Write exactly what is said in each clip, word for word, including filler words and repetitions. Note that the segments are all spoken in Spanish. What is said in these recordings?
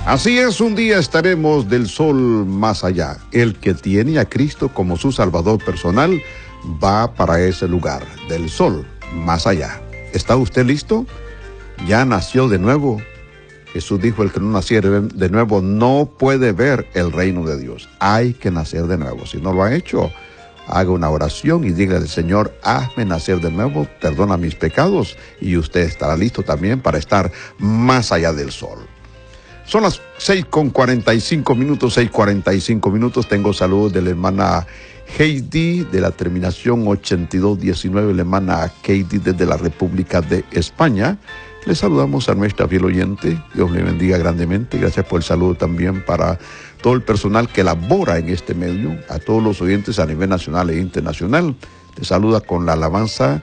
Así es, un día estaremos del sol más allá. El que tiene a Cristo como su Salvador personal va para ese lugar, del sol más allá. ¿Está usted listo? ¿Ya nació de nuevo? Jesús dijo, el que no naciere de nuevo no puede ver el reino de Dios. Hay que nacer de nuevo. Si no lo ha hecho, haga una oración y dígale al Señor, hazme nacer de nuevo, perdona mis pecados, y usted estará listo también para estar más allá del sol. Son las seis con cuarenta y cinco minutos, seis cuarenta y cinco minutos. Tengo saludos de la hermana Heidi de la terminación ochenta y dos diecinueve, la hermana Heidi desde la República de España. Le saludamos a nuestra fiel oyente. Dios le bendiga grandemente. Gracias por el saludo también para todo el personal que labora en este medio, a todos los oyentes a nivel nacional e internacional. Le saluda con la alabanza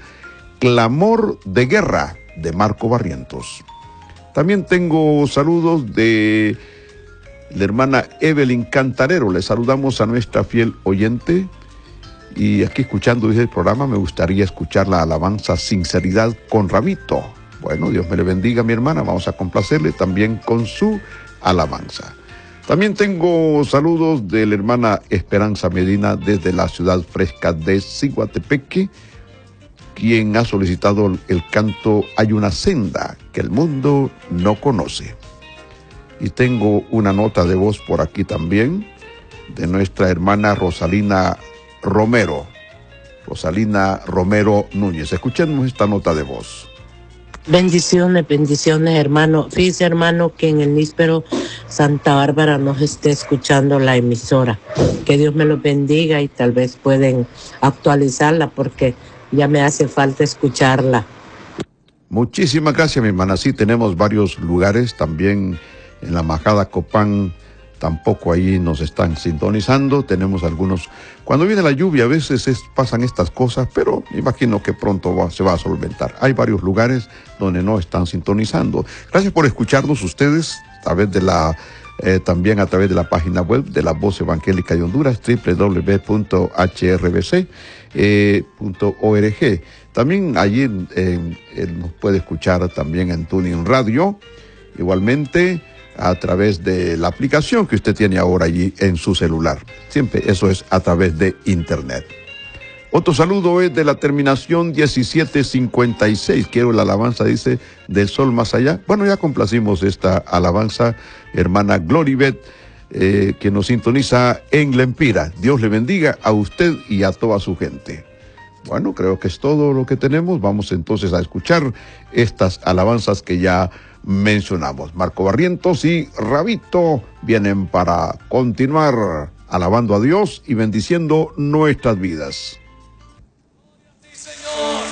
Clamor de Guerra de Marco Barrientos. También tengo saludos de la hermana Evelyn Cantarero. Le saludamos a nuestra fiel oyente. Y aquí escuchando el programa me gustaría escuchar la alabanza Sinceridad con Rabito. Bueno, Dios me le bendiga, mi hermana. Vamos a complacerle también con su alabanza. También tengo saludos de la hermana Esperanza Medina desde la ciudad fresca de Ciguatepeque, quien ha solicitado el canto Hay una senda que el mundo no conoce. Y tengo una nota de voz por aquí también de nuestra hermana Rosalina Romero. Rosalina Romero Núñez. Escuchemos esta nota de voz. Bendiciones, bendiciones, hermano. Fíjese, hermano, que en el níspero Santa Bárbara nos esté escuchando la emisora. Que Dios me los bendiga y tal vez pueden actualizarla porque ya me hace falta escucharla. Muchísimas gracias, mi hermana. Sí, tenemos varios lugares también en la Majada Copán. Tampoco ahí nos están sintonizando. Tenemos algunos. Cuando viene la lluvia a veces es, pasan estas cosas, pero imagino que pronto va, se va a solventar. Hay varios lugares donde no están sintonizando. Gracias por escucharnos ustedes a través de la, eh, también a través de la página web de la Voz Evangélica de Honduras, doble u doble u doble u punto h r b c punto org. También allí eh, eh, nos puede escuchar también en Tuning Radio. Igualmente a través de la aplicación que usted tiene ahora allí en su celular. Siempre eso es a través de internet. Otro saludo es de la terminación diecisiete cincuenta y seis. Quiero la alabanza, dice, del sol más allá. Bueno, ya complacimos esta alabanza, hermana Gloribet, eh, que nos sintoniza en Lempira. Dios le bendiga a usted y a toda su gente. Bueno, creo que es todo lo que tenemos. Vamos entonces a escuchar estas alabanzas que ya mencionamos. Marco Barrientos y Rabito vienen para continuar alabando a Dios y bendiciendo nuestras vidas.